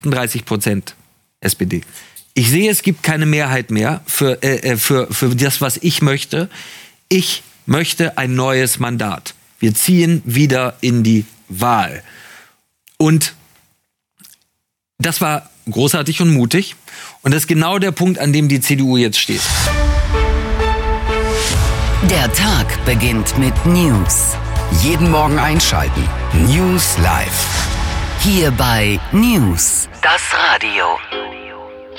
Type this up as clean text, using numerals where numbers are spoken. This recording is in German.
38% SPD. Ich sehe, es gibt keine Mehrheit mehr für das, was ich möchte. Ich möchte ein neues Mandat. Wir ziehen wieder in die Wahl. Und das war großartig und mutig. Und das ist genau der Punkt, an dem die CDU jetzt steht. Der Tag beginnt mit News. Jeden Morgen einschalten. News Live. Hier bei News, das Radio.